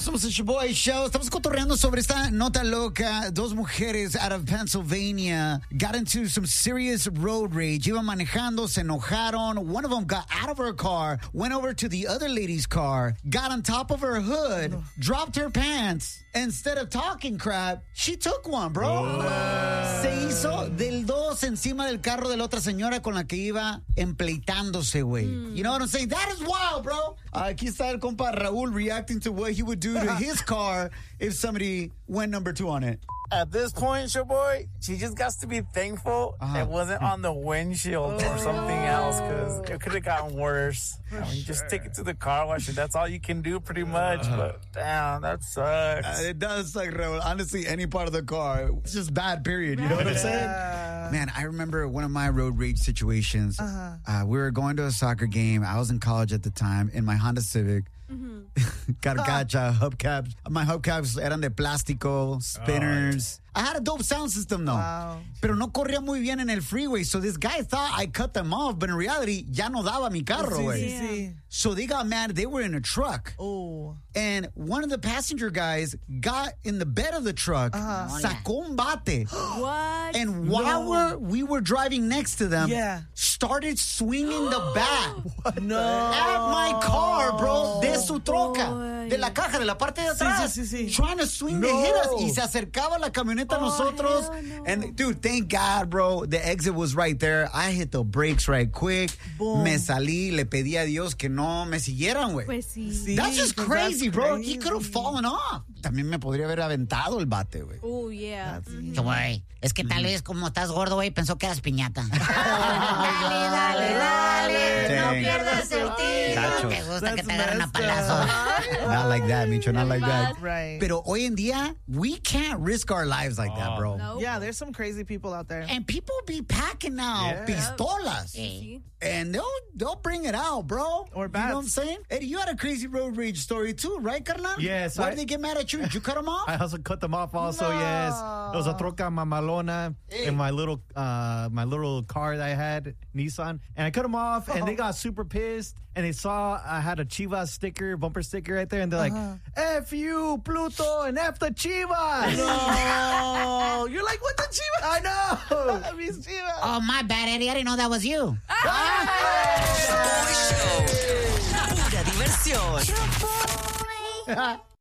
Somos el Shoboy Show. Estamos cotorreando sobre esta nota loca. Dos mujeres out of Pennsylvania got into some serious road rage. Iban manejando, se enojaron. One of them got out of her car, went over to the other lady's car, got on top of her hood, dropped her pants. Instead of talking crap, she took one, bro. Se hizo del dos encima del carro de la otra señora con la que iba empleitándose, güey. You know what I'm saying? That is wild, bro. Aquí está el compa Raúl reacting to what he would do to his car if somebody went number 2 on it. At this point, your boy, she just got to be thankful it wasn't on the windshield or something else, because it could have gotten worse. I mean, just take it to the car wash, and that's all you can do pretty much. But damn, that sucks. It does suck, Raúl. Honestly, any part of the car, it's just bad, period. You know what I'm saying? Man, I remember one of my road rage situations. We were going to a soccer game. I was in college at the time in my Honda Civic. Carcacha, hubcaps. My hubcaps eran de plástico, spinners. I had a dope sound system, though. Wow. Pero no corría muy bien en el freeway. So this guy thought I cut them off, but in reality, ya no daba mi carro, güey. Sí. So they got mad. They were in a truck. Oh. And one of the passenger guys got in the bed of the truck, sacó un bate. What? And while we were driving next to them, started swinging the bat No. at my car, bro, de su troca, de la caja, de la parte de atrás, sí. trying to swing to hit us. Y se acercaba la camioneta a nosotros. No. And, dude, thank God, bro, the exit was right there. I hit the brakes right quick. Boom. Me salí, le pedí a Dios que no me siguieran, güey. Pues sí. Sí, That's just pues crazy, that's bro. crazy. He could have fallen off. También me podría haber aventado el bate, güey. Oh, yeah. Güey, es que tal vez como estás gordo, güey, pensó que eras piñata. Dale. No pierdas el tiro. Gachos. Te gusta que That's te agarren a messed palazos. Not like that, Micho, not like that. Right. Pero hoy en día, we can't risk our lives like that, bro. No. Yeah, there's some crazy people out there. And people be packing now pistolas. Sí. And they'll bring it out, bro. Or You know what I'm bats. saying? Eddie, you had a crazy road rage story too, right, carnal? Yes, Why I- did they get mad at you? Did you cut them off? I also cut them off also, yes. It was a troca mamalona in my little car that I had, Nissan. And I cut them off, and they got super pissed. And they saw I had a Chivas sticker, bumper sticker right there. And they're like, F you, Pluto, and F the Chivas. No. You're like, what the Chivas? I know. Mis Chivas. Oh, my bad, Eddie. I didn't know that was you. Show. Pura diversión.